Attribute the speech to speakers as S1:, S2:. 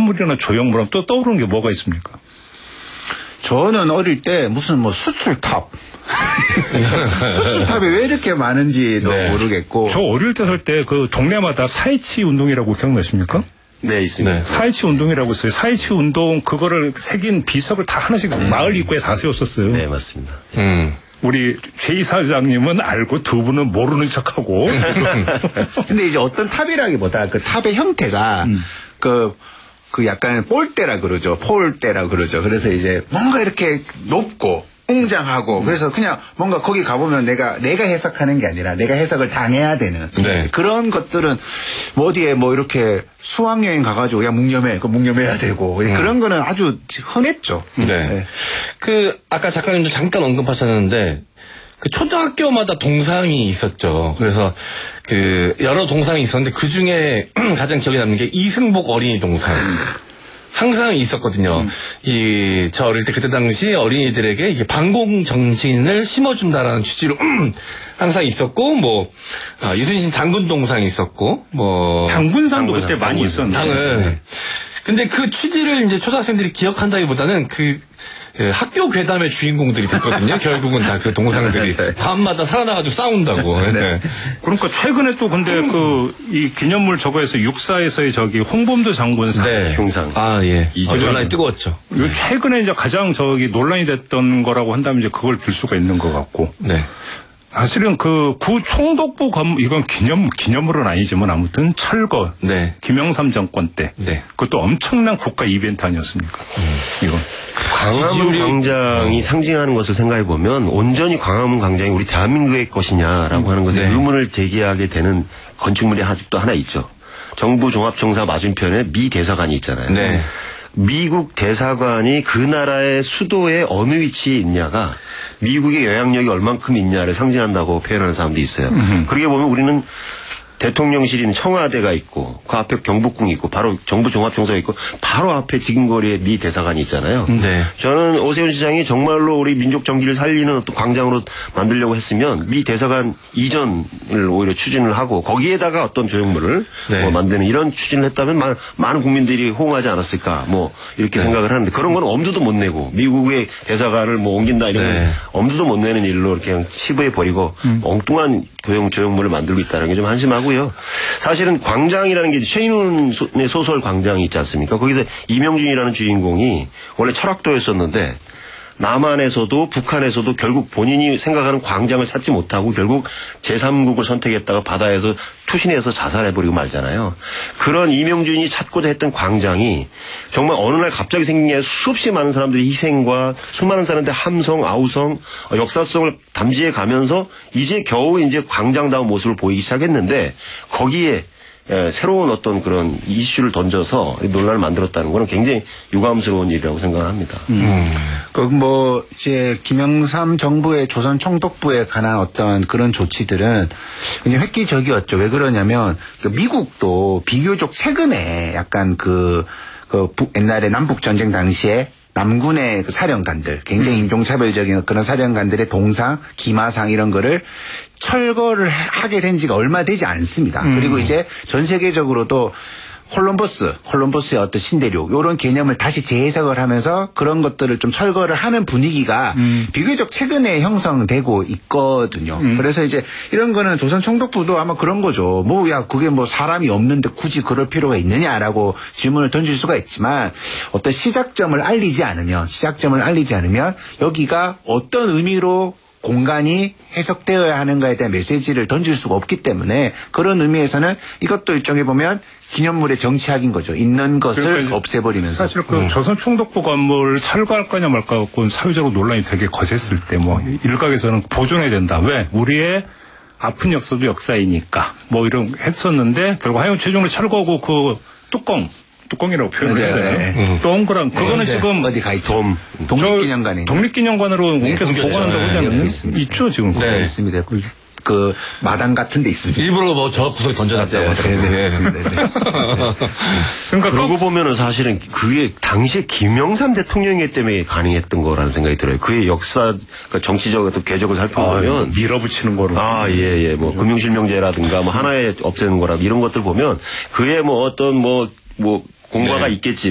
S1: 기념물이나 조형물하면 또 떠오르는 게 뭐가 있습니까?
S2: 저는 어릴 때 무슨 뭐 수출탑. 수출탑이 왜 이렇게 많은지도 모르겠고.
S1: 저 어릴 때 살 때 그 동네마다 4.27 운동이라고 기억나십니까?
S3: 네, 있습니다.
S1: 네. 4.27 운동이라고 있어요. 4.27 운동 그거를 새긴 비석을 다 하나씩 마을 입구에 다 세웠었어요.
S3: 네, 맞습니다.
S1: 우리 최 이사장님은 알고 두 분은 모르는 척하고.
S2: 근데 이제 어떤 탑이라기보다 그 탑의 형태가 그 약간 볼대라 그러죠. 폴대라 그러죠. 그래서 이제 뭔가 이렇게 높고 웅장하고 그래서 그냥 뭔가 거기 가보면 내가 해석하는 게 아니라 내가 해석을 당해야 되는 그런 것들은 뭐 어디에 뭐 이렇게 수학여행 가가지고 야 묵념해야 되고 그런 거는 아주 흔했죠.
S4: 네. 그 아까 작가님도 잠깐 언급하셨는데 그 초등학교마다 동상이 있었죠. 그래서 그 여러 동상이 있었는데 그 중에 가장 기억에 남는 게 이승복 어린이 동상. 항상 있었거든요. 저 어릴 때 그때 당시 어린이들에게 이게 반공 정신을 심어준다라는 취지로 항상 있었고, 이순신 장군 동상이 있었고,
S1: 장군상도 그때 많이 있었는데.
S4: 근데 그 취지를 이제 초등학생들이 기억한다기보다는 학교 괴담의 주인공들이 됐거든요. 결국은 다 그 동상들이 밤마다 살아나가지고 싸운다고. 네.
S1: 그러니까 최근에 또 근데 이 기념물 저거에서 육사에서의 홍범도 장군상.
S4: 네.
S3: 흉상.
S4: 논란이 뜨거웠죠.
S1: 최근에 이제 가장 논란이 됐던 거라고 한다면 이제 그걸 들 수가 있는 것 같고.
S4: 네.
S1: 사실은 구 총독부 이건 기념물은 아니지만 아무튼 철거.
S4: 네.
S1: 김영삼 정권 때.
S4: 네.
S1: 그것도 엄청난 국가 이벤트 아니었습니까? 이건.
S3: 광화문 광장이 상징하는 것을 생각해 보면 온전히 광화문 광장이 우리 대한민국의 것이냐라고 하는 것에 의문을 제기하게 되는 건축물이 아직도 하나 있죠. 정부 종합청사 맞은편에 미 대사관이 있잖아요.
S4: 네.
S3: 미국 대사관이 그 나라의 수도에 어느 위치에 있냐가 미국의 영향력이 얼만큼 있냐를 상징한다고 표현하는 사람도 있어요. 그렇게 보면 우리는 대통령실인 청와대가 있고 그 앞에 경복궁이 있고 바로 정부 종합청사가 있고 바로 앞에 지금 거리에 미 대사관이 있잖아요.
S4: 네.
S3: 저는 오세훈 시장이 정말로 우리 민족 정기를 살리는 어떤 광장으로 만들려고 했으면 미 대사관 이전을 오히려 추진을 하고 거기에다가 어떤 조형물을 만드는 이런 추진을 했다면 많은 국민들이 호응하지 않았을까 이렇게 생각을 하는데 그런 건 엄두도 못 내고 미국의 대사관을 옮긴다 이런 건 엄두도 못 내는 일로 이렇게 그냥 치부해 버리고 엉뚱한 조형물을 만들고 있다는 게 좀 한심하고요. 사실은 광장이라는 게 최인훈의 소설 광장이 있지 않습니까? 거기서 이명준이라는 주인공이 원래 철학도였었는데 남한에서도 북한에서도 결국 본인이 생각하는 광장을 찾지 못하고 결국 제3국을 선택했다가 바다에서 투신해서 자살해버리고 말잖아요. 그런 이명준이 찾고자 했던 광장이 정말 어느 날 갑자기 생긴 게 수없이 많은 사람들의 희생과 수많은 사람들의 함성, 아우성, 역사성을 담지해 가면서 이제 겨우 광장다운 모습을 보이기 시작했는데 거기에 새로운 어떤 그런 이슈를 던져서 논란을 만들었다는 거는 굉장히 유감스러운 일이라고 생각을 합니다.
S2: 이제 김영삼 정부의 조선 총독부에 관한 어떤 그런 조치들은 굉장히 획기적이었죠. 왜 그러냐면 미국도 비교적 최근에 약간 옛날에 남북 전쟁 당시에 남군의 사령관들, 굉장히 인종차별적인 그런 사령관들의 동상, 기마상 이런 거를 철거를 하게 된 지가 얼마 되지 않습니다. 그리고 이제 전 세계적으로도 콜럼버스의 어떤 신대륙 이런 개념을 다시 재해석을 하면서 그런 것들을 좀 철거를 하는 분위기가 비교적 최근에 형성되고 있거든요. 그래서 이제 이런 거는 조선 총독부도 아마 그런 거죠. 그게 사람이 없는데 굳이 그럴 필요가 있느냐라고 질문을 던질 수가 있지만 어떤 시작점을 알리지 않으면 여기가 어떤 의미로 공간이 해석되어야 하는가에 대한 메시지를 던질 수가 없기 때문에 그런 의미에서는 이것도 일종의 보면 기념물의 정치학인 거죠. 있는 것을 없애버리면서.
S1: 사실 조선 총독부 건물을 철거할 거냐 말까 갖고 사회적으로 논란이 되게 거셌을 때 일각에서는 보존해야 된다. 왜? 우리의 아픈 역사도 역사이니까 이런 했었는데 결국 하여간 최종적으로 철거하고 뚜껑이라고 표현을 해야 되나요? 동그란 그거는 지금
S2: 어디 가 있죠? 독립기념관에
S1: 독립기념관으로 옮겨서 보관한다고 하지 않나요? 있죠 지금.
S2: 네, 있습니다. 마당 같은 데 있습니다.
S4: 일부러 저 구석에 던져놨다고.
S2: 네.
S3: 그러니까 그러고 보면은 사실은 그게 당시에 김영삼 대통령이 때문에 가능했던 거라는 생각이 들어요. 그의 역사, 정치적 어떤 궤적을 살펴보면
S1: 밀어붙이는 거로.
S3: 금융실명제라든가 하나에 없애는 거라 이런 것들 보면 그의 어떤 공과가 있겠지.